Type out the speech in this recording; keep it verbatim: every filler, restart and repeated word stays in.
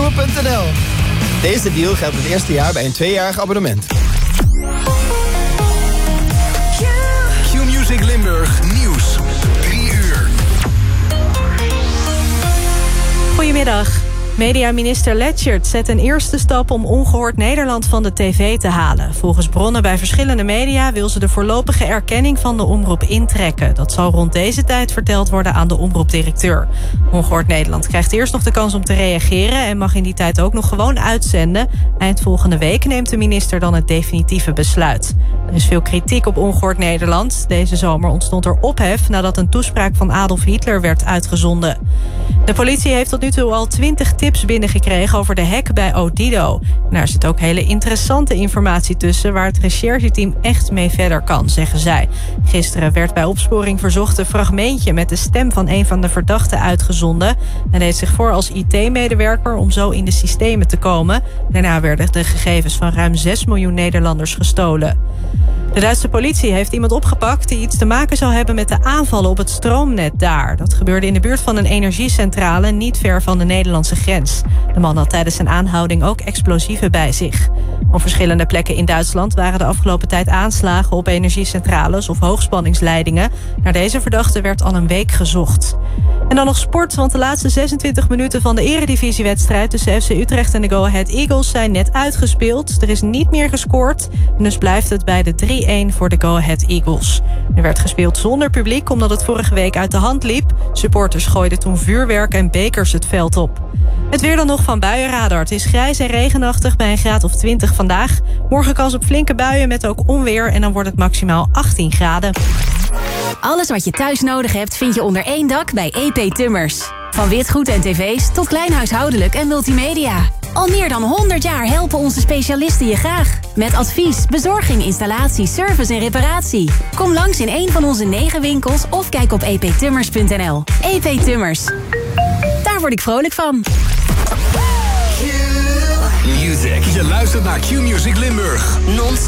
nieuwe punt n l. Deze deal geldt het eerste jaar bij een tweejarig abonnement. Q-Music Limburg Nieuws. drie uur. Goedemiddag. Mediaminister Letchert zet een eerste stap om Ongehoord Nederland van de tv te halen. Volgens bronnen bij verschillende media wil ze de voorlopige erkenning van de omroep intrekken. Dat zal rond deze tijd verteld worden aan de omroepdirecteur. Ongehoord Nederland krijgt eerst nog de kans om te reageren en mag in die tijd ook nog gewoon uitzenden. Eind volgende week neemt de minister dan het definitieve besluit. Er is veel kritiek op Ongehoord Nederland. Deze zomer ontstond er ophef nadat een toespraak van Adolf Hitler werd uitgezonden. De politie heeft tot nu toe al twintig tips binnengekregen over de hack bij Odido. En daar zit ook hele interessante informatie tussen waar het rechercheteam echt mee verder kan, zeggen zij. Gisteren werd bij opsporing verzocht een fragmentje met de stem van een van de verdachten uitgezonden. Hij deed zich voor als I T-medewerker om zo in de systemen te komen. Daarna werden de gegevens van ruim zes miljoen Nederlanders gestolen. De Duitse politie heeft iemand opgepakt die iets te maken zou hebben met de aanvallen op het stroomnet daar. Dat gebeurde in de buurt van een energiecentrale niet ver van de Nederlandse grens. De man had tijdens zijn aanhouding ook explosieven bij zich. Op verschillende plekken in Duitsland waren de afgelopen tijd aanslagen op energiecentrales of hoogspanningsleidingen. Naar deze verdachte werd al een week gezocht. En dan nog sport, want de laatste zesentwintig minuten van de eredivisiewedstrijd tussen F C Utrecht en de Go Ahead Eagles zijn net uitgespeeld. Er is niet meer gescoord en dus blijft het bij de drie-een voor de Go Ahead Eagles. Er werd gespeeld zonder publiek omdat het vorige week uit de hand liep. Supporters gooiden toen vuurwerk en bekers het veld op. Het weer dan nog van Buienradar. Het is grijs en regenachtig bij een graad of twintig vandaag. Morgen kans op flinke buien met ook onweer en dan wordt het maximaal achttien graden. Alles wat je thuis nodig hebt vind je onder één dak bij E P Tummers. Van witgoed en tv's tot klein huishoudelijk en multimedia. Al meer dan honderd jaar helpen onze specialisten je graag. Met advies, bezorging, installatie, service en reparatie. Kom langs in een van onze negen winkels of kijk op e p tummers punt n l. E P Tummers. Daar word ik vrolijk van. Q-Music. Je luistert naar Q-Music Limburg. Non